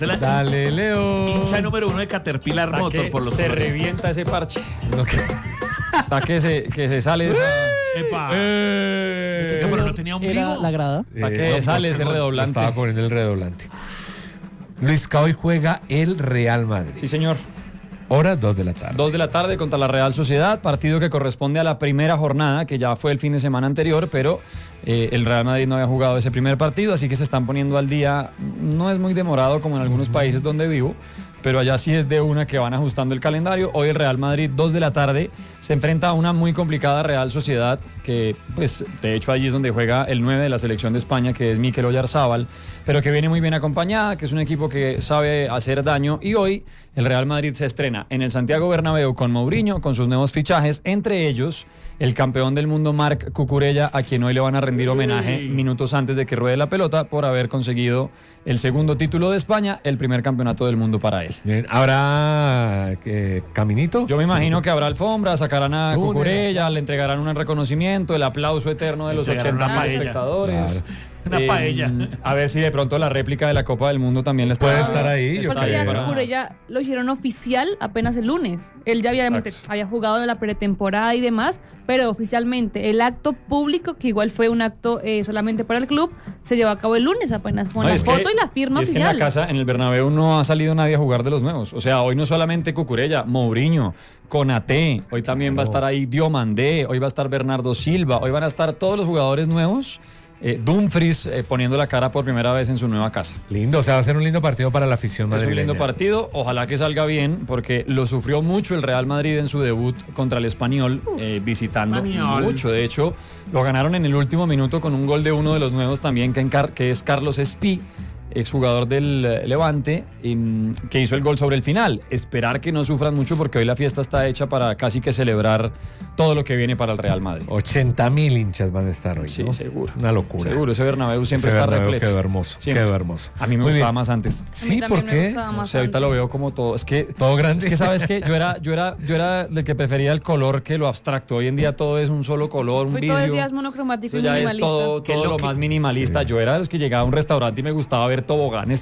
Dale, Leo. Hincha número 1 de Caterpillar Motor por los se colores. revienta ese parche. No, que- Hasta que se sale de esa. ¡Epa! Pero no tenía Era ombligo. la grada. ¿Para qué sale ese redoblante? Estaba poniendo el redoblante. Luis Caoy juega el Real Madrid. Sí, señor. Hora 2 de la tarde. 2 de la tarde contra la Real Sociedad, partido que corresponde a la primera jornada, que ya fue el fin de semana anterior, pero el Real Madrid no había jugado ese primer partido, así que se están poniendo al día. No es muy demorado como en algunos países donde vivo, pero allá sí es de una que van ajustando el calendario. Hoy el Real Madrid, 2 de la tarde, se enfrenta a una muy complicada Real Sociedad, que pues de hecho allí es donde juega el 9 de la selección de España, que es Mikel Oyarzábal, pero que viene muy bien acompañada, que es un equipo que sabe hacer daño, y hoy el Real Madrid se estrena en el Santiago Bernabéu con Mourinho, con sus nuevos fichajes, entre ellos el campeón del mundo Marc Cucurella, a quien hoy le van a rendir homenaje minutos antes de que ruede la pelota por haber conseguido el segundo título de España, el primer campeonato del mundo para él. Bien, ¿habrá caminito? Yo me imagino que habrá alfombra, sacarán a Túnel. Cucurella, le entregarán un reconocimiento, el aplauso eterno de los Entregarán 80 una mil paella. espectadores. Una paella. A ver si de pronto la réplica de la Copa del Mundo también les Puede estar ahí, yo está Porque ahí ya para- Cucurella lo hicieron oficial apenas el lunes. Él ya Exacto. había jugado en la pretemporada y demás, pero oficialmente el acto público, que igual fue un acto solamente para el club, se llevó a cabo el lunes apenas, con No, la es que- foto y la firma es que en oficial. la casa, en el Bernabéu, no ha salido nadie a jugar de los nuevos. O sea, hoy no solamente Cucurella, Mourinho, Konaté, hoy también va a estar ahí Diomandé, hoy va a estar Bernardo Silva, hoy van a estar todos los jugadores nuevos. Dumfries poniendo la cara por primera vez en su nueva casa. Lindo, o sea, va a ser un lindo partido para la afición Es madrileña. un lindo partido, ojalá que salga bien, porque lo sufrió mucho el Real Madrid en su debut contra el Español, visitando Español. mucho. De hecho, lo ganaron en el último minuto con un gol de uno de los nuevos también, que es Carlos Espí, exjugador del Levante, que hizo el gol sobre el final. Esperar que no sufran mucho, porque hoy la fiesta está hecha para casi que celebrar todo lo que viene para el Real Madrid. 80,000 hinchas van a estar hoy, Sí, ¿no? seguro. Una locura. Seguro, ese Bernabéu siempre Ese está Bernabéu repleto. quedó hermoso, Siempre. quedó hermoso. A mí me Muy gustaba bien. más antes. A mí Sí, también ¿por me qué? gustaba O más sea, ahorita lo antes. veo como todo. Es que Todo grande. Es que sabes que yo era del que prefería el color que lo abstracto. Hoy en día todo es un solo color, un Hoy todo el vidrio. día es monocromático Eso y ya es minimalista. todo ¿Qué es lo lo que- más minimalista. Yo era de los que llegaba a un restaurante y me gustaba ver toboganes